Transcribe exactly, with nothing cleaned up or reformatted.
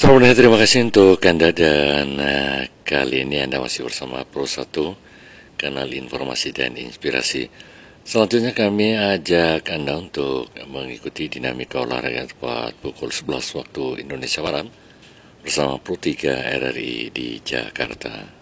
Sebelumnya terima kasih untuk Anda dan uh, kali ini Anda masih bersama Pro satu, kanal informasi dan inspirasi. Selanjutnya kami ajak Anda untuk mengikuti dinamika olahraga tepat pukul sebelas waktu Indonesia Barat bersama Pro tiga R R I di Jakarta.